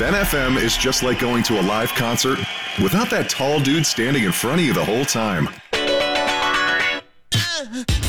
Ben FM is just like going to a live concert without that tall dude standing in front of you the whole time.